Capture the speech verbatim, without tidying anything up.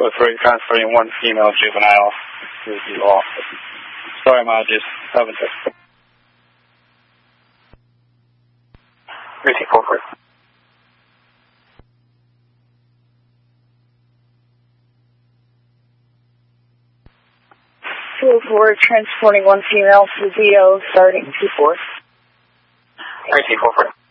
oh three, transferring one female juvenile to the office. Sorry, Ma, just haven't it. Receive four four. two oh four, transporting one female to the O, starting two four. Receive four four.